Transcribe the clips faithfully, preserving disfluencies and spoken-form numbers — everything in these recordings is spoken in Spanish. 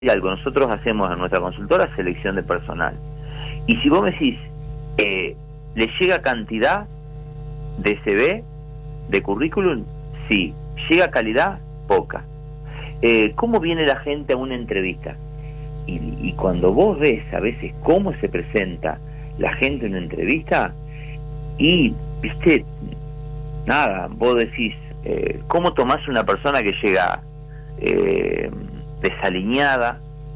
algo, nosotros hacemos en nuestra consultora selección de personal. Y si vos me decís, eh, ¿le llega cantidad de C V, de currículum? Sí. ¿Llega calidad? Poca. Eh, ¿Cómo viene la gente a una entrevista? Y, y cuando vos ves a veces cómo se presenta la gente en una entrevista, y, viste, nada, vos decís, eh, ¿cómo tomás una persona que llega eh, desaliñada,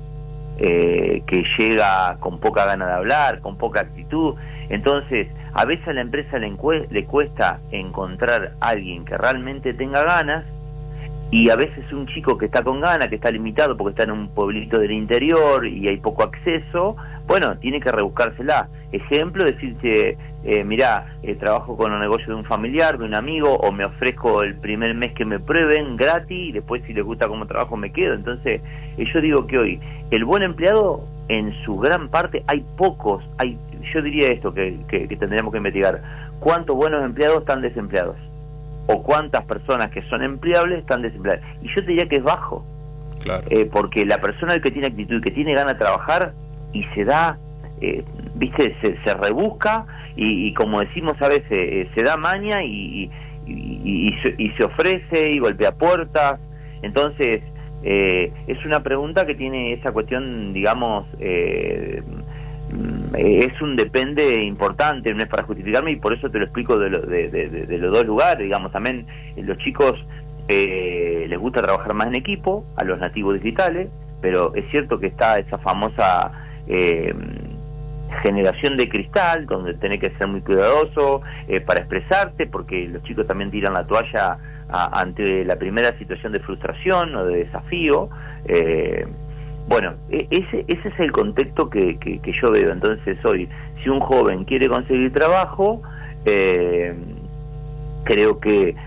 eh, que llega con poca gana de hablar, con poca actitud? Entonces, a veces a la empresa le, le cuesta encontrar a alguien que realmente tenga ganas, y a veces un chico que está con ganas, que está limitado porque está en un pueblito del interior y hay poco acceso, bueno, tiene que rebuscársela. Ejemplo, decirte, eh, mirá, eh, trabajo con un negocio de un familiar, de un amigo, o me ofrezco el primer mes que me prueben gratis, y después si les gusta cómo trabajo me quedo. Entonces, eh, yo digo que hoy, el buen empleado, en su gran parte, hay pocos, hay, yo diría esto que, que, que tendríamos que investigar, ¿cuántos buenos empleados están desempleados? O cuántas personas que son empleables están desempleadas. Y yo te diría que es bajo. Claro. Eh, porque la persona que tiene actitud, que tiene ganas de trabajar y se da, eh, viste, se, se rebusca y, y como decimos a veces, eh, se da maña y, y, y, y, se, y se ofrece y golpea puertas. Entonces, eh, es una pregunta que tiene esa cuestión, digamos, eh, es un depende importante, no es para justificarme, y por eso te lo explico de, lo, de, de, de, de los dos lugares. Digamos, también los chicos eh, les gusta trabajar más en equipo, a los nativos digitales, pero es cierto que está esa famosa eh, generación de cristal, donde tenés que ser muy cuidadoso eh, para expresarte, porque los chicos también tiran la toalla a, ante la primera situación de frustración o de desafío. eh, Bueno, ese, ese es el contexto que, que, que yo veo. Entonces hoy, si un joven quiere conseguir trabajo, eh, creo que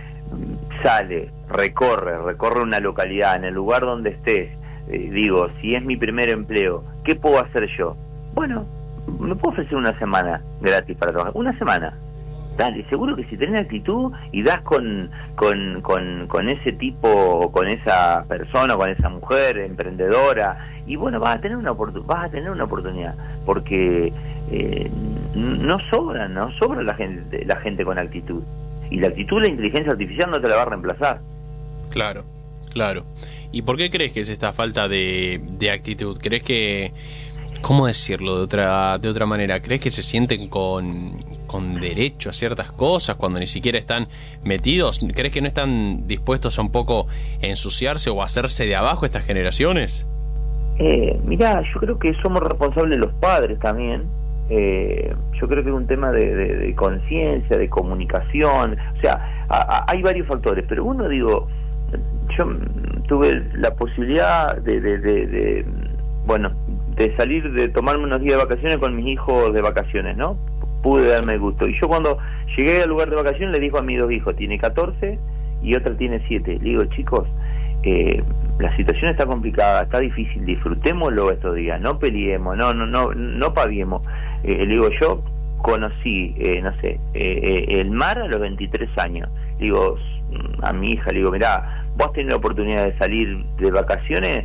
sale, recorre, recorre una localidad, en el lugar donde estés, eh, digo, si es mi primer empleo, ¿qué puedo hacer yo? Bueno, me puedo ofrecer una semana gratis para trabajar, una semana. Dale, seguro que si tenés actitud y das con, con, con, con ese tipo, con esa persona, con esa mujer emprendedora, y bueno, vas a tener una oportun- vas a tener una oportunidad, porque eh, no sobra, no sobra la gente, la gente con actitud. Y la actitud, la inteligencia artificial no te la va a reemplazar. Claro, claro. ¿Y por qué crees que es esta falta de, de actitud? ¿Crees que, cómo decirlo de otra, de otra manera, crees que se sienten con... con derecho a ciertas cosas cuando ni siquiera están metidos? ¿Crees que no están dispuestos a un poco ensuciarse o a hacerse de abajo estas generaciones? Eh, mirá, yo creo que somos responsables los padres también. Eh, yo creo que es un tema de, de, de conciencia, de comunicación. O sea, a, a, hay varios factores, pero uno, digo, yo tuve la posibilidad de, de, de, de bueno, de salir, de tomarme unos días de vacaciones con mis hijos de vacaciones, ¿no? Pude darme el gusto. Y yo cuando llegué al lugar de vacaciones le digo a mis dos hijos, tiene catorce y otra tiene siete. Le digo, chicos, eh, la situación está complicada, está difícil, disfrutémoslo estos días, no peleemos, no no no no paguemos. Eh, le digo, yo conocí, eh, no sé, eh, eh, el mar a los veintitrés años. Le digo a mi hija, le digo, mirá, vos tenés la oportunidad de salir de vacaciones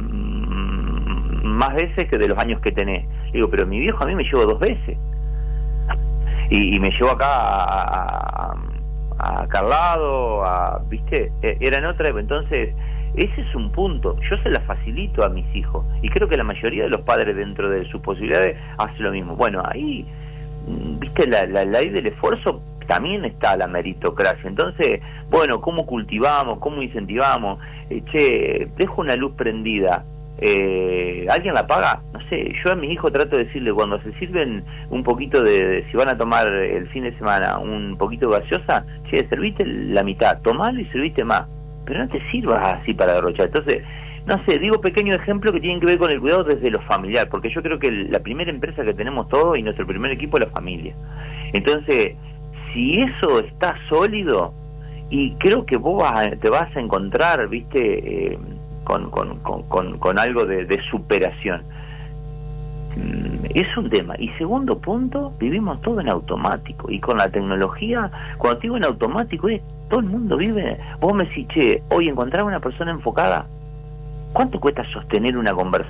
mmm, más veces que de los años que tenés. Le digo, pero mi viejo a mí me llevó dos veces. Y, y me llevó acá a, a, a Carlado, a, ¿viste? Era en otra época. Entonces, ese es un punto. Yo se la facilito a mis hijos. Y creo que la mayoría de los padres, dentro de sus posibilidades, hace lo mismo. Bueno, ahí, ¿viste? La, la ley del esfuerzo, también está la meritocracia. Entonces, bueno, ¿cómo cultivamos? ¿Cómo incentivamos? Eh, che, dejo una luz prendida. Eh, ¿alguien la paga? No sé, yo a mi hijo trato de decirle, cuando se sirven un poquito de, de si van a tomar el fin de semana un poquito de gaseosa, che, serviste la mitad, tomalo y serviste más, pero no te sirvas así para derrochar. Entonces, no sé, digo pequeños ejemplos que tienen que ver con el cuidado desde lo familiar, porque yo creo que la primera empresa que tenemos todos y nuestro primer equipo es la familia. Entonces, si eso está sólido, y creo que vos vas a, te vas a encontrar, viste, eh, Con, con, con, con, con algo de, de superación. Es un tema. Y segundo punto, vivimos todo en automático, y con la tecnología, cuando digo en automático, es todo el mundo vive. Vos me decís, che, hoy encontrar una persona enfocada, ¿Cuánto cuesta sostener una conversación?